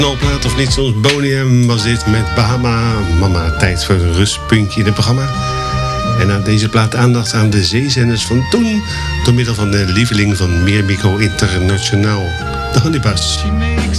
Knalplaat of niet, soms Bonium was dit met Bahama. Mama, tijd voor een rustpuntje in het programma. En na deze plaat aandacht aan de zeezenders van toen, door middel van de lieveling van Mirmico Internationaal, de Honeybus.